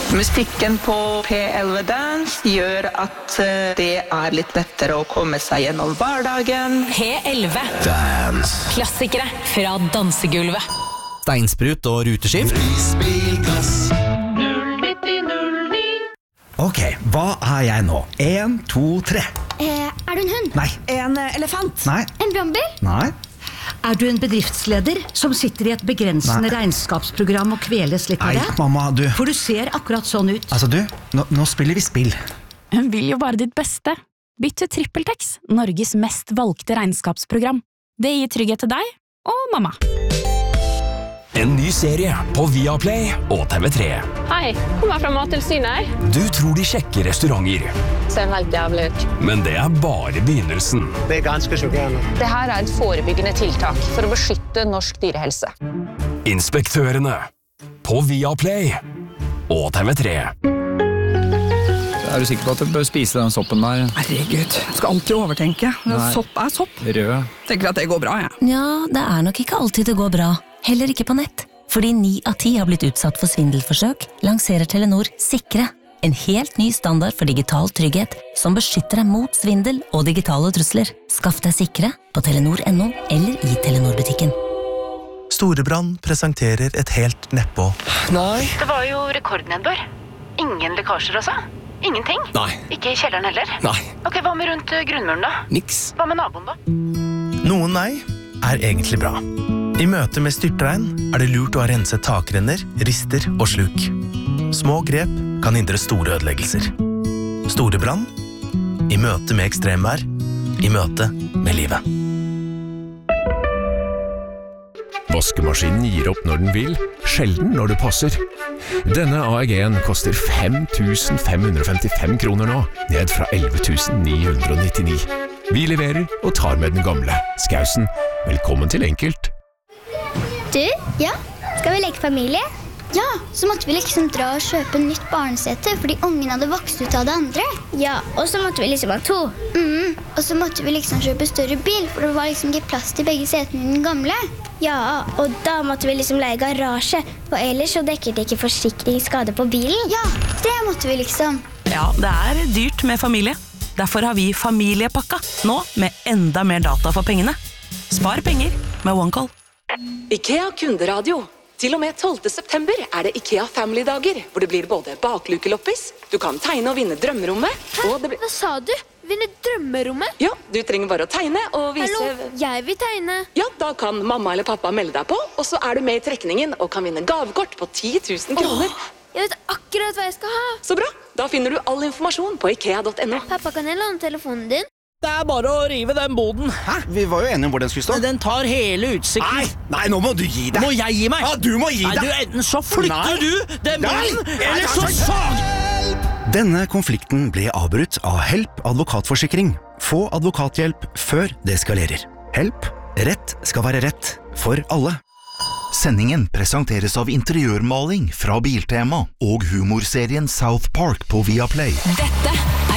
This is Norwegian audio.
Musikken på P11 Dance gjør at det litt lettere å komme seg gjennom hverdagen. P11 Dance. Klassikere fra dansegulvet. Steinsprut og ruteskift. Isbilgass. 09009. Ok, hva jeg nå? 1, 2, 3. Du en hund? Nei. En elefant? Nei. En brannbil? Nei. Du en bedriftsleder som sitter i et begrensende regnskapsprogram og kveles litt av Nei, det? mamma, du. For du ser akkurat sånn ut. Altså du, nå spiller vi spill. Hun vil jo bare ditt beste. Bytt til TrippelTex, Norges mest valgte regnskapsprogram. Det gir trygghet til deg og mamma. En ny serie på Viaplay og TV3. Hei, kommer fra Mattilsynet her. Du tror de sjekker restauranter, Ser helt jævlig ut. men det bare begynnelsen. Det ganske sjokkerende. Det her et forebyggende tiltak for å beskytte norsk dyrehelse. Inspektørene på Viaplay og TV3. Du sikker på at du bør spise den soppen der? Herregud, jeg skal alltid overtenke. Sopp sopp. Rød. Tenker at det går bra, jeg. Ja, det nok ikke alltid det går bra. Heller ikke på nett. Fordi 9 av 10 har blitt utsatt for svindelforsøk, lanserer Telenor Sikre. En helt ny standard for digital trygghet som beskytter deg mot svindel og digitale trusler. Skaff deg Sikre på telenor.no eller i Telenor-butikken. Storebrand presenterer et helt neppå. Nei. Det var jo rekordnedbør. Ingen lekkasjer også. Ingenting. Nei. Ikke i kjelleren heller. Nei. Ok, hva med rundt grunnmuren da? Niks. Hva med naboen da? Noen nei egentlig bra. I møte med styrtregn det lurt å ha renset takrenner, rister og sluk. Små grep kan hindre store ødeleggelser. Storebrand i møte med ekstremvær, i møte med livet. Vaskemaskinen gir opp når den vil, sjelden når det passer. Denne AEG-en koster 5.555 kroner nå, ned fra 11.999. Vi leverer og tar med den gamle. Skausen, velkommen til Enkelt. Du, ja, skal vi leke familie? Ja, så måtte vi liksom dra og kjøpe nytt barnesete, fordi ungen hadde vokst ut av det andre. Ja, og så måtte vi liksom ha 2. Og så måtte vi liksom kjøpe større bil, for det var liksom ikke plass til begge setene i den gamle. Ja, og da måtte vi liksom leie garasje, for ellers så dekker det ikke forsikringsskade på bilen. Ja, det måtte vi liksom. Ja, det dyrt med familie. Derfor har vi familiepakka, nå med enda mer data for pengene. Spar penger med OneCall. IKEA kunderadio. Til og med 12. september det IKEA Family-dager, hvor det blir både baklukeloppis, du kan tegne og vinne drømmerommet, og det blir... Hva sa du? Vinne drømmerommet? Ja, du trenger bare å tegne og vise... Hallo, jeg vil tegne. Ja, da kan mamma eller pappa melde deg på, og så du med i trekningen og kan vinne gavekort på 10 000 kroner. Jeg vet akkurat hva jeg skal ha. Så bra, da finner du all informasjon på ikea.no. Pappa, kan jeg låne telefonen din? Det bare å rive den boden. Hæ? Vi var jo enige om hvor den skulle stå. Den tar hele utsikten. Nei, nå må du gi deg. Må jeg gi meg? Ja, du må gi deg. Enten så flytter du den boden, eller så sag! Denne konflikten ble avbrutt av Help advokatforsikring. Få advokathjelp før det eskalerer. Help. Rett skal være rett for alle. Sendingen presenteres av interiørmaling fra Biltema og humorserien South Park på Viaplay. Dette